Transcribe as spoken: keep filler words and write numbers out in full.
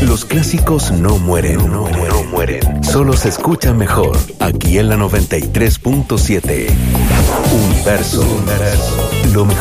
Los clásicos no mueren, no, no mueren. Solo se escuchan mejor aquí en la noventa y tres punto siete. Universo. Universo. Lo mejor